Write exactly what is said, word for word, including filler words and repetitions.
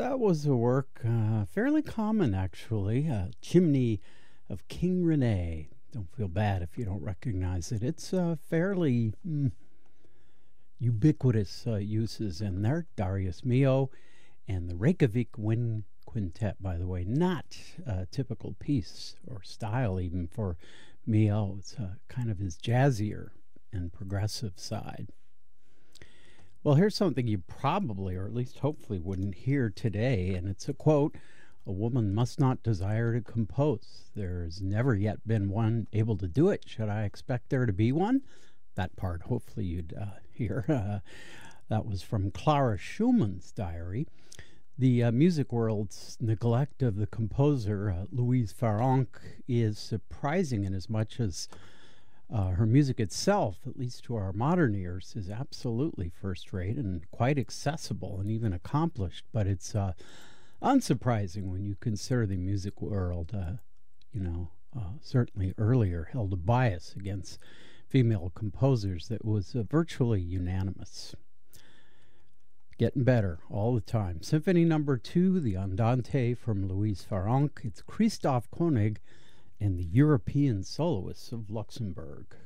That was a work uh, fairly common, actually. Uh, Chimney of King Rene. Don't feel bad if you don't recognize it. It's uh, fairly mm, ubiquitous uh, uses in there. Darius Milhaud and the Reykjavik Wind Quintet, by the way. Not a typical piece or style even for Milhaud. It's uh, kind of his jazzier and progressive side. Well, here's something you probably, or at least hopefully, wouldn't hear today, and it's a quote: "A woman must not desire to compose. There's never yet been one able to do it. Should I expect there to be one?" That part, hopefully, you'd uh, hear. Uh, that was from Clara Schumann's diary. The uh, music world's neglect of the composer, uh, Louise Farrenc, is surprising in as much as Uh, her music itself, at least to our modern ears, is absolutely first rate and quite accessible and even accomplished. But it's uh, unsurprising when you consider the music world, uh, you know, uh, certainly earlier held a bias against female composers that was uh, virtually unanimous. Getting better all the time. Symphony number two, the Andante from Louise Farrenc. It's Christoph Koenig and the European Soloists of Luxembourg.